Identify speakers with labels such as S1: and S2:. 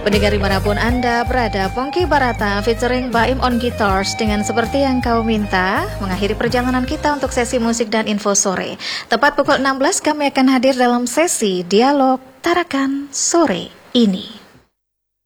S1: Pendengar dimanapun Anda berada, Pongki Barata featuring Baim on Guitars dengan Seperti Yang Kau Minta mengakhiri perjalanan kita untuk sesi musik dan info sore. Tepat pukul 16 kami akan hadir dalam sesi Dialog Tarakan sore ini.